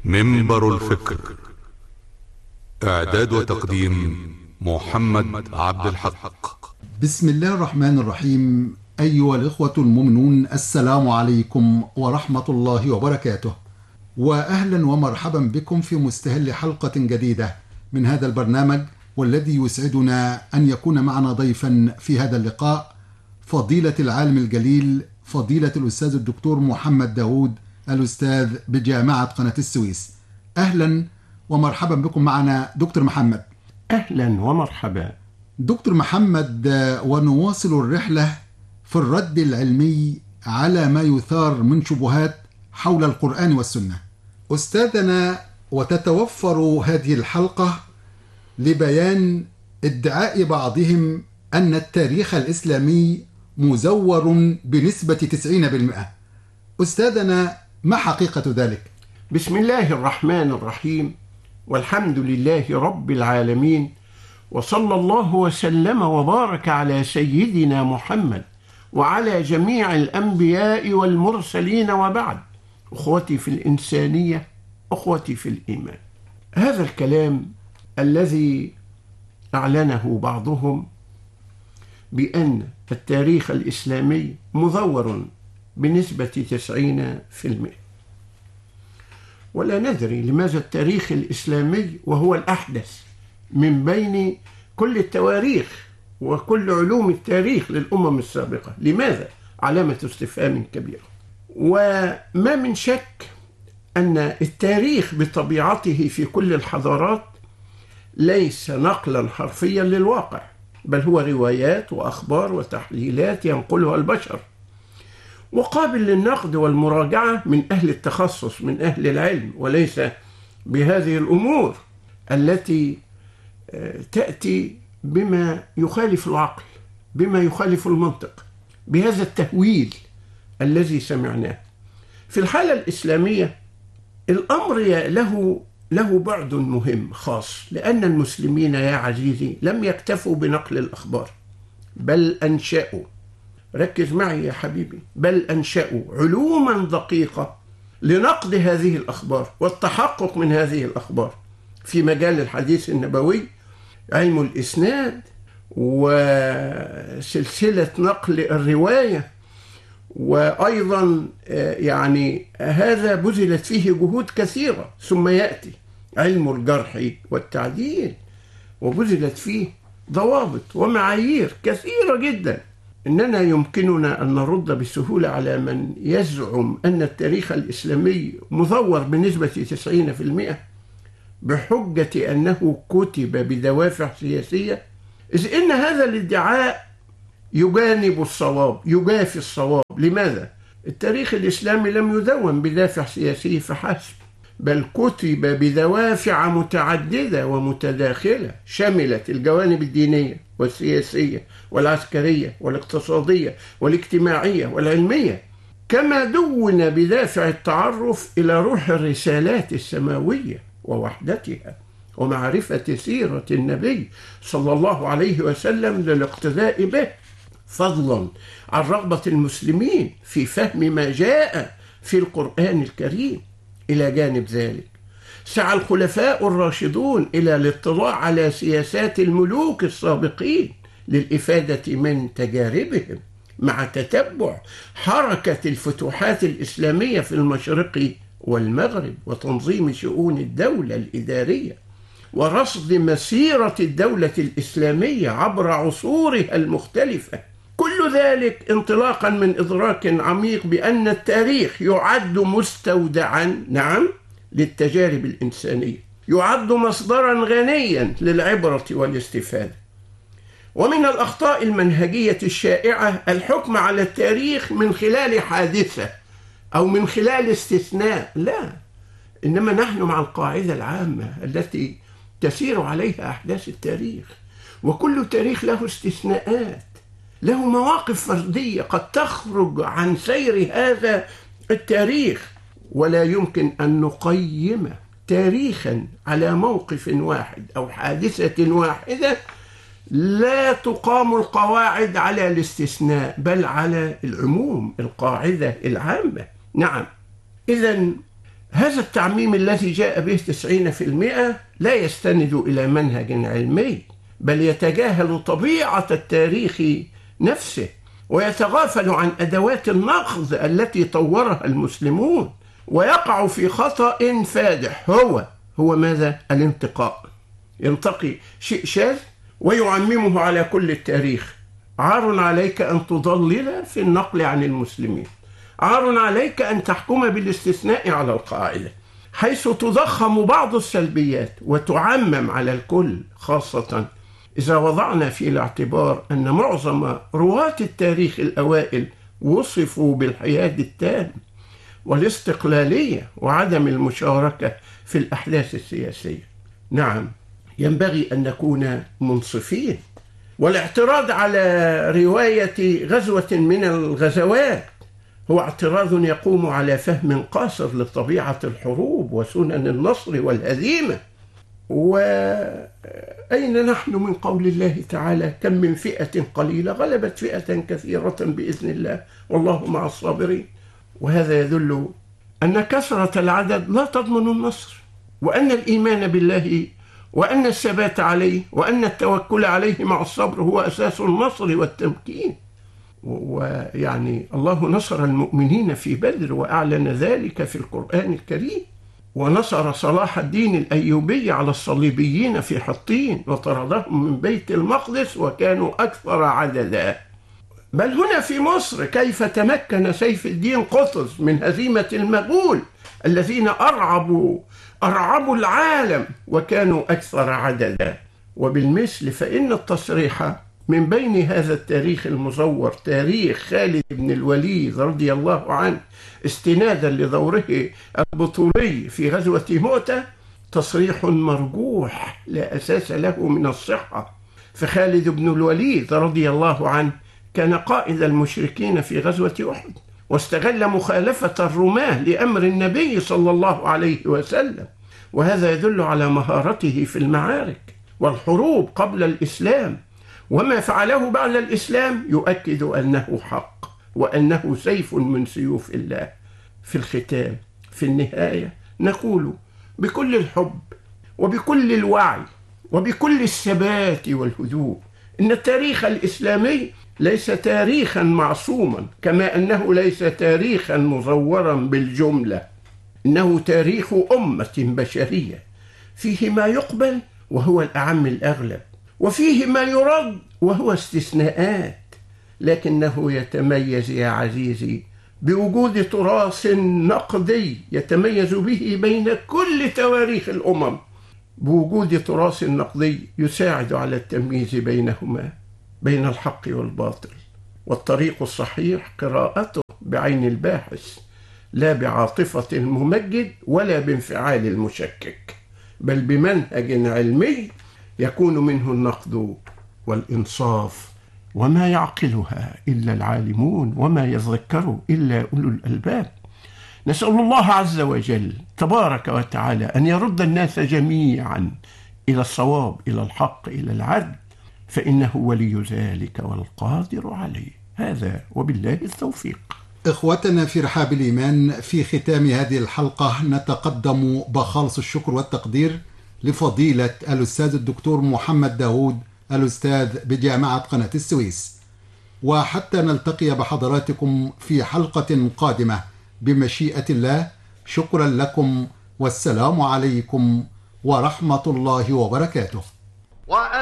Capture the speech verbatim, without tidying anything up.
منبر الفكر. إعداد وتقديم محمد عبد الحق. بسم الله الرحمن الرحيم. أيها الإخوة المؤمنون، السلام عليكم ورحمة الله وبركاته، وأهلا ومرحبا بكم في مستهل حلقة جديدة من هذا البرنامج، والذي يسعدنا أن يكون معنا ضيفا في هذا اللقاء فضيلة العالم الجليل فضيلة الأستاذ الدكتور محمد داود، الأستاذ بجامعة قناة السويس. أهلا ومرحبا بكم معنا دكتور محمد. أهلا ومرحبا دكتور محمد، ونواصل الرحلة في الرد العلمي على ما يثار من شبهات حول القرآن والسنة. أستاذنا، وتتوفر هذه الحلقة لبيان ادعاء بعضهم أن التاريخ الإسلامي مزور بنسبة تسعين بالمئة. أستاذنا، ما حقيقة ذلك؟ بسم الله الرحمن الرحيم، والحمد لله رب العالمين، وصلى الله وسلم وبارك على سيدنا محمد وعلى جميع الأنبياء والمرسلين، وبعد. أخوتي في الإنسانية، أخوتي في الإيمان، هذا الكلام الذي أعلنه بعضهم بأن التاريخ الإسلامي مزور بنسبة تسعين في المئة، ولا ندري لماذا التاريخ الإسلامي وهو الأحدث من بين كل التواريخ وكل علوم التاريخ للأمم السابقة، لماذا؟ علامة استفهام كبيرة. وما من شك أن التاريخ بطبيعته في كل الحضارات ليس نقلا حرفيا للواقع، بل هو روايات وأخبار وتحليلات ينقلها البشر، وقابل للنقد والمراجعة من أهل التخصص، من أهل العلم، وليس بهذه الأمور التي تأتي بما يخالف العقل، بما يخالف المنطق، بهذا التهويل الذي سمعناه. في الحالة الإسلامية الأمر له له بعد مهم خاص، لأن المسلمين يا عزيزي لم يكتفوا بنقل الأخبار، بل أنشأوا، ركز معي يا حبيبي، بل أنشأوا علوما دقيقة لنقد هذه الأخبار والتحقق من هذه الأخبار في مجال الحديث النبوي، علم الإسناد، وسلسلة نقل الرواية. وأيضا يعني هذا بذلت فيه جهود كثيرة. ثم يأتي علم الجرح والتعديل، وبذلت فيه ضوابط ومعايير كثيرة جدا. إننا يمكننا أن نرد بسهولة على من يزعم أن التاريخ الإسلامي مزور بنسبة تسعين في المئة بحجة أنه كتب بدوافع سياسية، إذ إن هذا الادعاء يجانب الصواب، يجافي الصواب. لماذا؟ التاريخ الإسلامي لم يدون بدافع سياسي فحسب، بل كتب بدوافع متعددة ومتداخلة، شملت الجوانب الدينية والسياسية والعسكرية والاقتصادية والاجتماعية والعلمية، كما دون بدافع التعرف إلى روح الرسالات السماوية ووحدتها، ومعرفة سيرة النبي صلى الله عليه وسلم للاقتداء به، فضلا عن رغبة المسلمين في فهم ما جاء في القرآن الكريم. إلى جانب ذلك سعى الخلفاء الراشدون إلى الاطلاع على سياسات الملوك السابقين للإفادة من تجاربهم، مع تتبع حركة الفتوحات الإسلامية في المشرق والمغرب، وتنظيم شؤون الدولة الإدارية، ورصد مسيرة الدولة الإسلامية عبر عصورها المختلفة. كل ذلك انطلاقا من إدراك عميق بأن التاريخ يعد مستودعا، نعم، للتجارب الإنسانية، يعد مصدرا غنيا للعبرة والاستفادة. ومن الأخطاء المنهجية الشائعة الحكم على التاريخ من خلال حادثة أو من خلال استثناء. لا، إنما نحن مع القاعدة العامة التي تسير عليها أحداث التاريخ، وكل تاريخ له استثناءات، له مواقف فردية قد تخرج عن سير هذا التاريخ، ولا يمكن أن نقيم تاريخا على موقف واحد أو حادثة واحدة. لا تقام القواعد على الاستثناء، بل على العموم، القاعدة العامة. نعم، إذن هذا التعميم الذي جاء به تسعين في المئة لا يستند إلى منهج علمي، بل يتجاهل طبيعة التاريخ نفسه، ويتغافل عن أدوات النقد التي طورها المسلمون، ويقع في خطأ فادح هو هو ماذا؟ الانتقاء. ينتقي شيء شاذ ويعممه على كل التاريخ. عار عليك أن تضلل في النقل عن المسلمين، عار عليك أن تحكم بالاستثناء على القاعدة، حيث تضخم بعض السلبيات وتعمم على الكل، خاصة إذا وضعنا في الاعتبار أن معظم رواة التاريخ الأوائل وصفوا بالحياد التام والاستقلالية وعدم المشاركة في الأحداث السياسية. نعم، ينبغي أن نكون منصفين، والاعتراض على رواية غزوة من الغزوات هو اعتراض يقوم على فهم قاصر لطبيعة الحروب وسنن النصر والهزيمة. وأين نحن من قول الله تعالى: كم من فئة قليلة غلبت فئة كثيرة بإذن الله والله مع الصابرين. وهذا يدل أن كثرة العدد لا تضمن النصر، وأن الإيمان بالله وأن الثبات عليه وأن التوكل عليه مع الصبر هو أساس النصر والتمكين. ويعني الله نصر المؤمنين في بدر وأعلن ذلك في القرآن الكريم، ونصر صلاح الدين الأيوبي على الصليبيين في حطين وطردهم من بيت المقدس وكانوا أكثر عددا. بل هنا في مصر كيف تمكن سيف الدين قطز من هزيمة المغول الذين أرعبوا أرعبوا العالم وكانوا أكثر عددا. وبالمثل فإن التصريح من بين هذا التاريخ المزور، تاريخ خالد بن الوليد رضي الله عنه استنادا لدوره البطولي في غزوة مؤتة، تصريح مرجوح لا أساس له من الصحة. فخالد بن الوليد رضي الله عنه كان قائد المشركين في غزوة أحد، واستغل مخالفة الرماة لأمر النبي صلى الله عليه وسلم، وهذا يدل على مهارته في المعارك والحروب قبل الإسلام. وما فعله بعد الإسلام يؤكد أنه حق وأنه سيف من سيوف الله. في الختام، في النهاية، نقول بكل الحب وبكل الوعي وبكل الثبات والهدوء إن التاريخ الإسلامي ليس تاريخا معصوما، كما أنه ليس تاريخا مزورا بالجملة. إنه تاريخ أمة بشرية فيه ما يقبل وهو الأعم الأغلب، وفيه ما يرد وهو استثناءات، لكنه يتميز يا عزيزي بوجود تراث نقدي يتميز به بين كل تواريخ الأمم، بوجود تراث نقدي يساعد على التمييز بينهما، بين الحق والباطل. والطريق الصحيح قراءته بعين الباحث، لا بعاطفة الممجد ولا بانفعال المشكك، بل بمنهج علمي يكون منه النقد والإنصاف، وما يعقلها إلا العالمون وما يذكر إلا أولو الألباب. نسأل الله عز وجل تبارك وتعالى أن يرد الناس جميعا إلى الصواب، إلى الحق، إلى العدل، فإنه ولي ذلك والقادر عليه. هذا وبالله التوفيق. إخوتنا في رحاب الإيمان، في ختام هذه الحلقة نتقدم بخالص الشكر والتقدير لفضيلة الأستاذ الدكتور محمد داود، الأستاذ بجامعة قناة السويس. وحتى نلتقي بحضراتكم في حلقة قادمة بمشيئة الله، شكرا لكم والسلام عليكم ورحمة الله وبركاته.